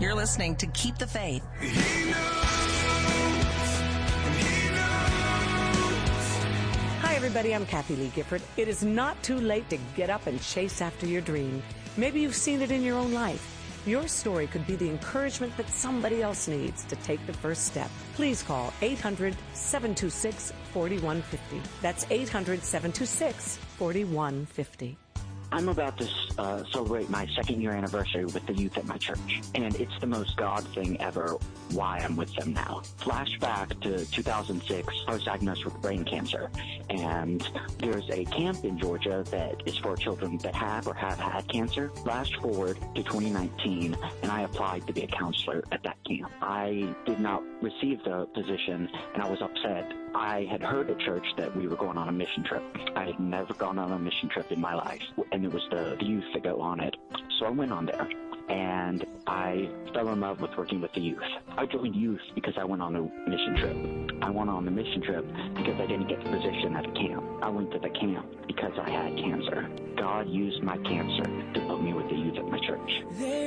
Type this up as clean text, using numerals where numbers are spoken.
You're listening to Keep the Faith. Hi, everybody. I'm Kathy Lee Gifford. It is not too late to get up and chase after your dream. Maybe you've seen it in your own life. Your story could be the encouragement that somebody else needs to take the first step. Please call 800-726-4150. That's 800-726-4150. I'm about to celebrate my second-year anniversary with the youth at my church, and it's the most God thing ever why I'm with them now. Flashback to 2006, I was diagnosed with brain cancer, and there's a camp in Georgia that is for children that have or have had cancer. Flash forward to 2019, and I applied to be a counselor at that camp. I did not receive the position, and I was upset. I had heard at church that we were going on a mission trip. I had never gone on a mission trip in my life, and it was the youth that go on it. So I went on there, and I fell in love with working with the youth. I joined youth because I went on a mission trip. I went on the mission trip because I didn't get the position at a camp. I went to the camp because I had cancer. God used my cancer to put me with the youth at my church.